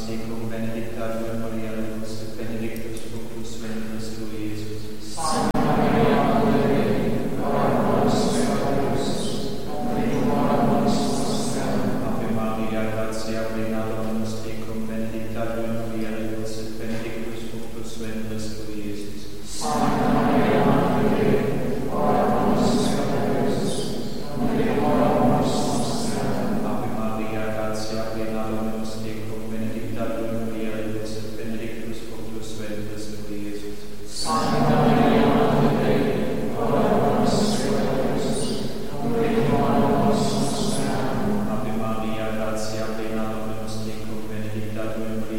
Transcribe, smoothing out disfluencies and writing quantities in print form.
tecum, benedicta tu in mulieribus, et benedictus fructus ventris tui, Iesus. Sancta Maria, Mater Dei, ora pro nobis peccatoribus, nunc et in hora mortis nostre. Amen. Ave Maria, gratia plena Dominus tecum, benedicta tu in mulieribus, et benedictus fructus ventris tui, Iesus. Sancta Maria, Mater Dei, ora pro nobis peccatoribus, nunc et in hora mortis nostre. Amen. Ave Maria, gratia plena Dominus tecum, benedicta tu in mulieribus, et benedictus fructus ventris tui, Iesus. Sancta Maria, Mater Dei, ora pro nobis peccatoribus, nunc et in hora mortis nostre. Amen. Ave Maria, gratia plena Dominus tecum, benedicta tu in mulieribus,